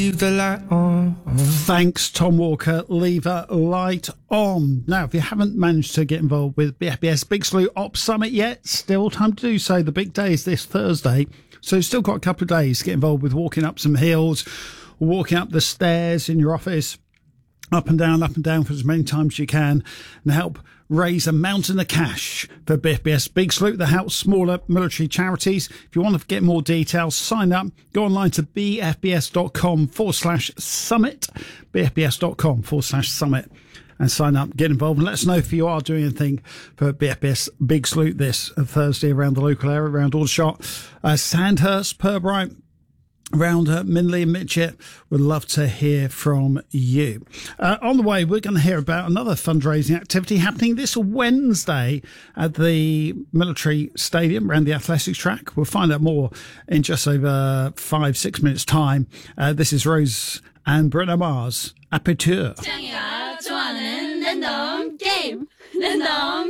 Leave the light on. Thanks, Tom Walker. Leave a light on. Now, if you haven't managed to get involved with BFBS Big Salute Ops Summit yet, still time to do so. The big day is this Thursday, so you've still got a couple of days to get involved with walking up some hills, walking up the stairs in your office, up and down for as many times as you can, and help raise a mountain of cash for BFBS Big Salute, that helps smaller military charities. If you want to get more details, sign up. Go online to bfbs.com/summit, bfbs.com/summit, and sign up, get involved, and let us know if you are doing anything for BFBS Big Salute this Thursday around the local area, around Aldershot, Sandhurst, Pirbright, around Minley and Mitchett. Would love to hear from you. On the way, we're going to hear about another fundraising activity happening this Wednesday at the military stadium around the athletics track. We'll find out more in just over 5-6 minutes time. This is Rose and Bruno Mars, Aperture. 짱이가 좋아하는 랜덤 게임 랜덤